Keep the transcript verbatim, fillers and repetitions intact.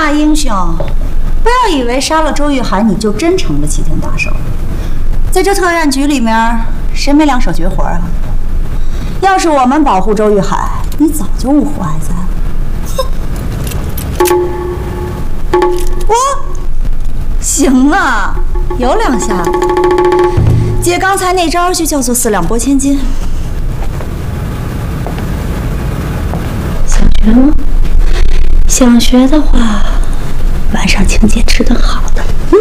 大英雄，不要以为杀了周玉海你就真成了齐天大圣。在这特战局里面，谁没两手绝活啊？要是我们保护周玉海，你早就呜呼哀哉了。我行啊，有两下子。姐刚才那招就叫做四两拨千斤。想学吗？想学的话，晚上请姐吃顿好的。